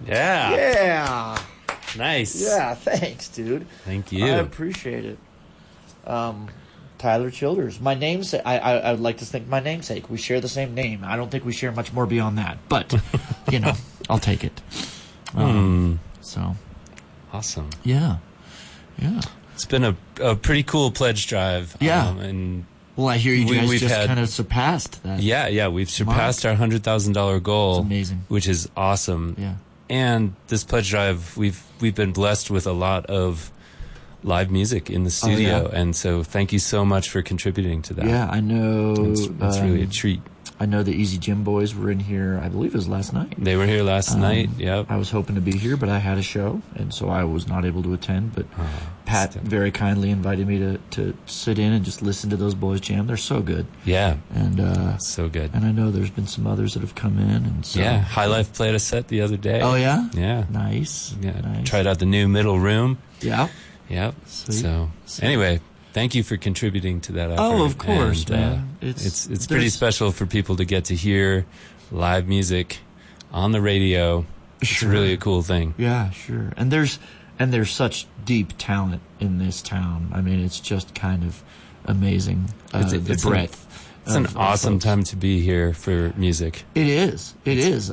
Yeah. Yeah. Nice. Yeah, thanks, dude. Thank you. I appreciate it. Tyler Childers. My namesake. I would like to think my namesake. We share the same name. I don't think we share much more beyond that. But, I'll take it. So. Awesome. Yeah. Yeah. It's been a pretty cool pledge drive. Yeah. Well, I hear you guys just kind of surpassed that. Yeah. We've surpassed our $100,000 goal. It's amazing. Which is awesome. Yeah. And this pledge drive, we've been blessed with a lot of live music in the studio, and so thank you so much for contributing to that. Yeah, I know. It's really a treat. I know the Easy Gym Boys were in here, I believe it was last night. They were here last night, yep. I was hoping to be here, but I had a show, and so I was not able to attend, but Pat very kindly invited me to sit in and just listen to those boys jam. They're so good. Yeah, and so good. And I know there's been some others that have come in. And so, yeah, High Life played a set the other day. Oh, yeah? Yeah. Nice. Yeah, nice. Tried out the new middle room. Yeah. Yep. Sweet. So, anyway, thank you for contributing to that effort. Oh, of course, and, man. It's pretty special for people to get to hear live music on the radio. It's really a cool thing. Yeah, sure. And there's such deep talent in this town. I mean, it's just kind of amazing. The breadth. It's an awesome time to be here for music. It is. It is.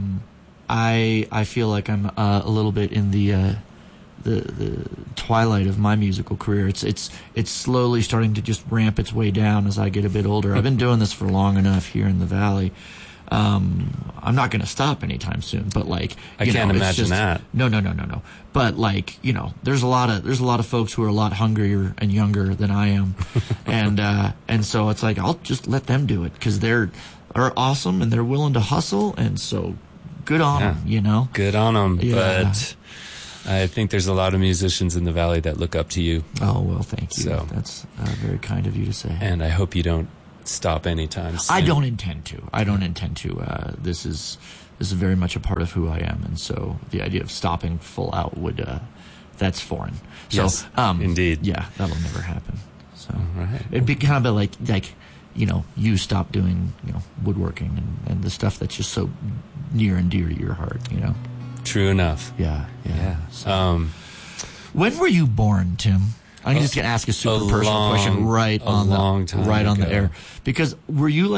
I feel like I'm a little bit in the twilight of my musical career. It's slowly starting to just ramp its way down as I get a bit older. I've been doing this for long enough here in the Valley. I'm not going to stop anytime soon, but I can't imagine that. No. But there's a lot of folks who are a lot hungrier and younger than I am, and so it's like I'll just let them do it because they're awesome and they're willing to hustle, and so good on them. Good on them. Yeah. But I think there's a lot of musicians in the Valley that look up to you. Oh, well, thank you. So, that's very kind of you to say. And I hope you don't stop anytime soon. I don't intend to. This is very much a part of who I am, and so the idea of stopping full out would that's foreign. So, yes, indeed. Yeah, that'll never happen. So right. It'd be kind of like you stop doing woodworking and the stuff that's just so near and dear to your heart. True enough. Yeah. So, when were you born, Tim? I'm just going to ask a super personal question right on the air. Because were you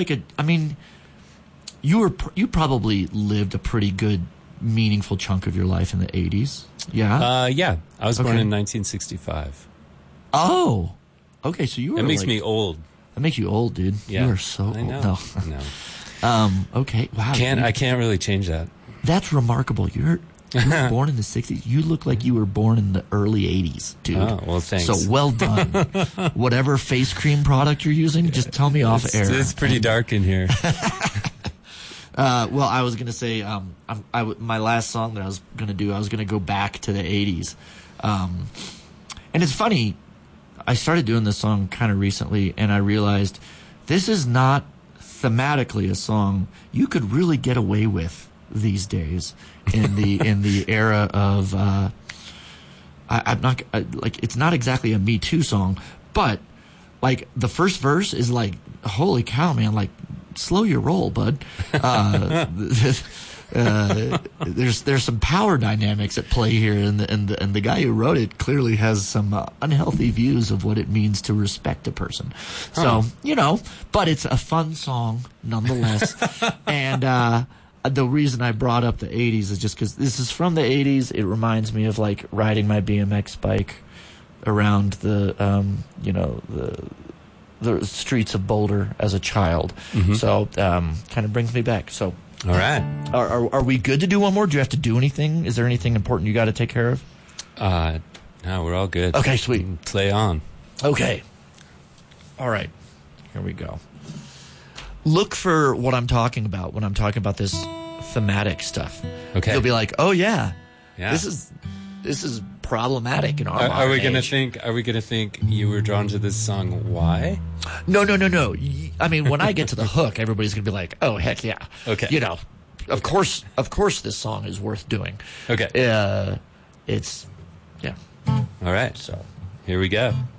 you probably lived a pretty good, meaningful chunk of your life in the 80s. Yeah? Yeah. I was born in 1965. Oh. Okay, so you were That makes me old. That makes you old, dude. Yeah. You are so old. I know. No. Okay. Wow. I can't really change that. That's remarkable. You were born in the 60s. You look like you were born in the early 80s, dude. Oh, well, thanks. So well done. Whatever face cream product you're using, just tell me off air. It's pretty dark in here. Well, I was going to say, my last song that I was going to do, I was going to go back to the 80s. And it's funny, I started doing this song kind of recently, and I realized this is not thematically a song you could really get away with these days in the era of I'm not it's not exactly a Me Too song, but the first verse is holy cow, man, slow your roll, bud. There's some power dynamics at play here, and the guy who wrote it clearly has some unhealthy views of what it means to respect a person. So but it's a fun song nonetheless, and the reason I brought up the 80s is just because this is from the 80s. It reminds me of riding my BMX bike around the streets of Boulder as a child. Mm-hmm. So kind of brings me back. So all right, are we good to do one more? Do you have to do anything? Is there anything important you got to take care of? No, we're all good. Okay, sweet. Play on. Okay. All right. Here we go. Look for what I'm talking about when I'm talking about this thematic stuff. Okay. You'll be like, oh yeah. This is problematic in our Are we gonna think you were drawn to this song? Why? No. I mean, when I get to the hook, everybody's gonna be like, oh heck yeah. Okay. Of course this song is worth doing. Okay. It's All right. So here we go.